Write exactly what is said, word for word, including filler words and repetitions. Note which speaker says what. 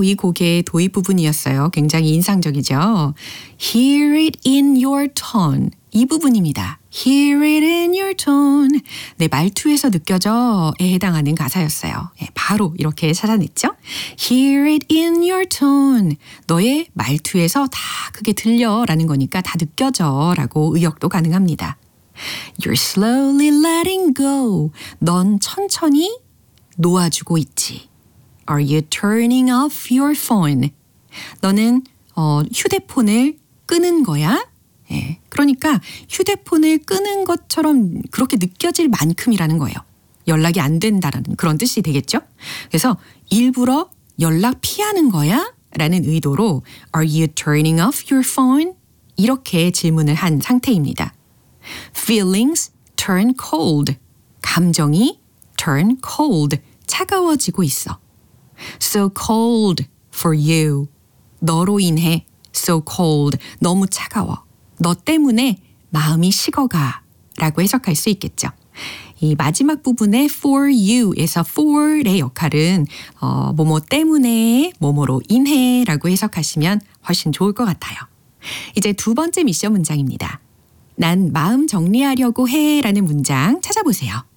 Speaker 1: 와우, 이 곡의 도입 부분이었어요. 굉장히 인상적이죠. Hear it in your tone. 이 부분입니다. Hear it in your tone. 네, 말투에서 느껴져에 해당하는 가사였어요. 네, 바로 이렇게 찾아냈죠. Hear it in your tone. 너의 말투에서 다 그게 들려라는 거니까 다 느껴져라고 의역도 가능합니다. You're slowly letting go. 넌 천천히 놓아주고 있지. Are you turning off your phone? 너는 어, 휴대폰을 끄는 거야? 예, 그러니까 휴대폰을 끄는 것처럼 그렇게 느껴질 만큼이라는 거예요. 연락이 안 된다라는 그런 뜻이 되겠죠? 그래서 일부러 연락 피하는 거야? 라는 의도로 Are you turning off your phone? 이렇게 질문을 한 상태입니다. Feelings turn cold. 감정이 turn cold. 차가워지고 있어. So cold for you. 너로 인해 so cold. 너무 차가워. 너 때문에 마음이 식어가 라고 해석할 수 있겠죠. 이 마지막 부분의 for you에서 for의 역할은 어, 뭐뭐 때문에 뭐뭐로 인해 라고 해석하시면 훨씬 좋을 것 같아요. 이제 두 번째 미션 문장입니다. 난 마음 정리하려고 해 라는 문장 찾아보세요.